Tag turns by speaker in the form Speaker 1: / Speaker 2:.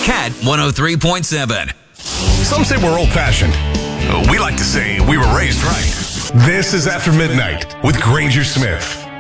Speaker 1: Cat 103.7.
Speaker 2: Some say we're old-fashioned. We like to say we were raised right. This is After Midnight with Granger Smith.